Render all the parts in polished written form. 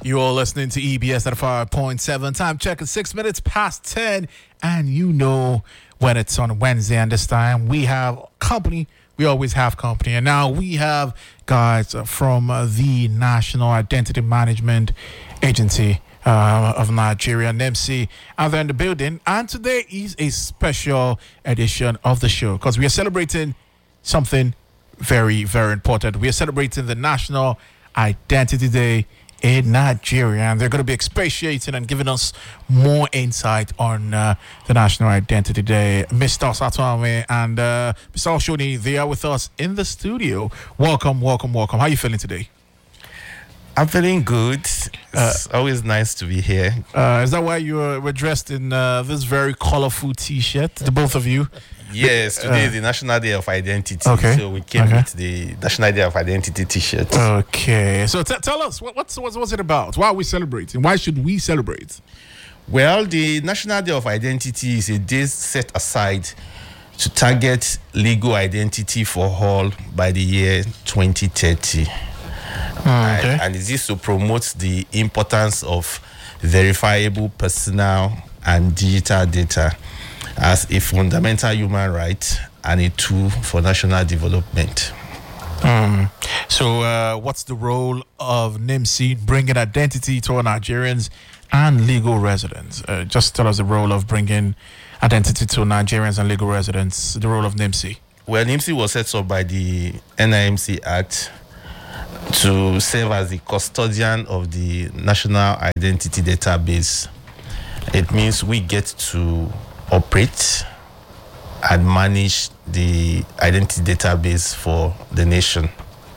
You all listening to EBS at 5.7. Time check is 6 minutes past 10. And you know when it's on Wednesday and this time we have company. We always have company. And now we have guys from the National Identity Management Agency of Nigeria, NIMC, and they're in the building. And today is a special edition of the show because we are celebrating something very, very important. We are celebrating the National Identity Day in Nigeria, and they're going to be expatiating and giving us more insight on the National Identity Day. Mr. Satwame and Mr. Oshoni, they are with us in the studio. Welcome. How are you feeling today? I'm feeling good. It's always nice to be here. Is that why you were dressed in this very colorful T-shirt, the both of you? Yes, today is the National Day of Identity. Okay. So we came with the National Day of Identity T-shirt. Okay. So tell us, what's it about? Why are we celebrating? Why should we celebrate? Well, the National Day of Identity is a day set aside to target legal identity for all by the year 2030. Okay. And it is to promote the importance of verifiable personal and digital data as a fundamental human right and a tool for national development. So what's the role of NIMC bringing identity to our Nigerians and legal residents? Just tell us the role of bringing identity to Nigerians and legal residents, the role of NIMC. Well, NIMC was set up by the NIMC Act to serve as the custodian of the National Identity Database. It means we get to operate and manage the identity database for the nation.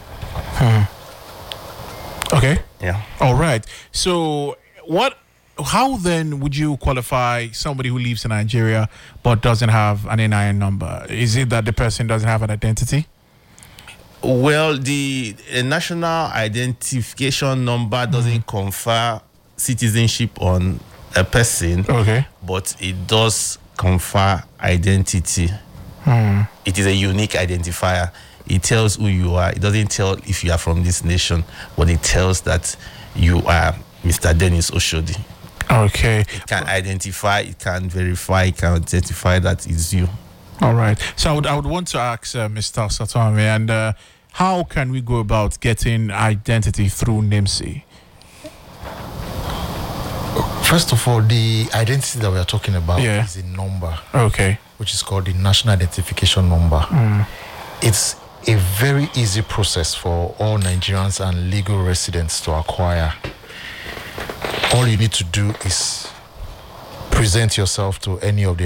Okay. Yeah. All right. So how then would you qualify somebody who lives in Nigeria but doesn't have an NIN number? Is it that the person doesn't have an identity? Well, the national identification number doesn't confer citizenship on a person, but it does confer identity. It is a unique identifier. It tells who you are. It doesn't tell if you are from this nation, but it tells that you are Mr. Dennis Oshodi. Okay. It can identify, it can verify, it can identify that it's you. All right. So I would want to ask Mr. Satwame, and how can we go about getting identity through NIMC? First of all, the identity that we are talking about is a number. Okay. Which is called the National Identification Number. It's a very easy process for all Nigerians and legal residents to acquire. All you need to do is present yourself to any of the